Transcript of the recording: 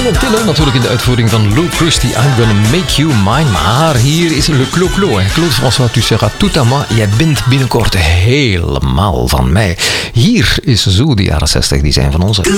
Tiller natuurlijk in de uitvoering van Lou Christie, I'm Gonna Make You Mine. Maar hier is Le Clo-Clo. Claude François, tu seras tout à moi. Jij bent binnenkort helemaal van mij. Hier is zo de jaren 60, die zijn van onze.